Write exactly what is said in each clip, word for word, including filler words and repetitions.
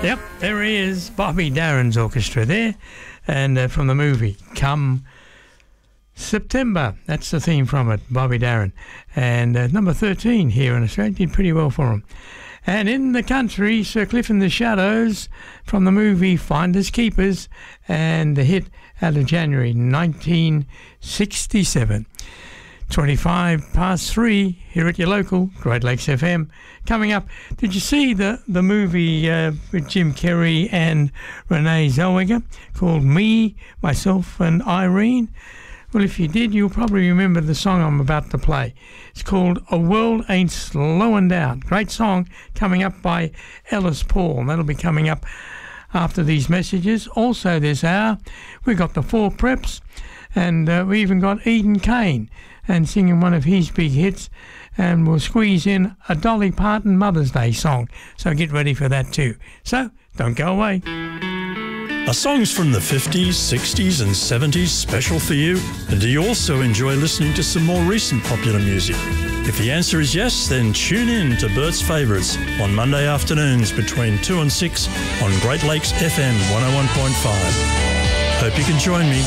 Yep, there he is, Bobby Darin's orchestra there, and uh, from the movie Come September. That's the theme from it, Bobby Darin. And uh, number thirteen here in Australia, did pretty well for him. And in the country, Sir Cliff and the Shadows from the movie Finders Keepers, and the hit out of January nineteen sixty-seven. twenty-five past three here at your local Great Lakes F M. Coming up, did you see the, the movie uh, with Jim Carrey and Renee Zellweger called Me, Myself and Irene? Well, if you did, you'll probably remember the song I'm about to play. It's called A World Ain't Slowing Down. Great song coming up by Ellis Paul. And that'll be coming up after these messages. Also this hour, we've got the Four Preps, and uh, we even got Eden Kane and singing one of his big hits, and we'll squeeze in a Dolly Parton Mother's Day song. So get ready for that too. So don't go away. Are songs from the fifties, sixties and seventies special for you? And do you also enjoy listening to some more recent popular music? If the answer is yes, then tune in to Bert's Favourites on Monday afternoons between two and six on Great Lakes F M one oh one point five. Hope you can join me.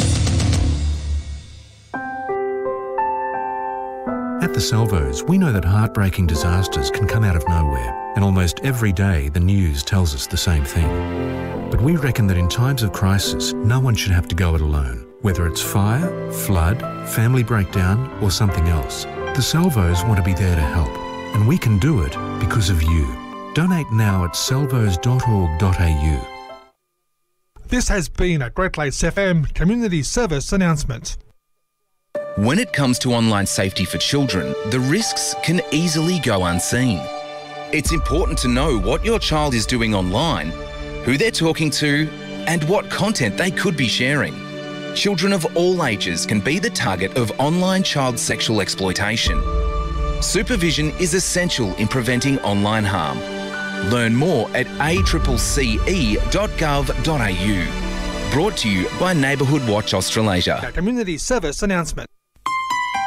At the Salvos, we know that heartbreaking disasters can come out of nowhere, and almost every day the news tells us the same thing. But we reckon that in times of crisis, no one should have to go it alone. Whether it's fire, flood, family breakdown, or something else, the Salvos want to be there to help. And we can do it because of you. Donate now at salvos dot org dot a u. This has been a Great Lakes F M community service announcement. When it comes to online safety for children, the risks can easily go unseen. It's important to know what your child is doing online, who they're talking to, and what content they could be sharing. Children of all ages can be the target of online child sexual exploitation. Supervision is essential in preventing online harm. Learn more at a c c e dot gov dot a u. Brought to you by Neighbourhood Watch Australasia. A community service announcement.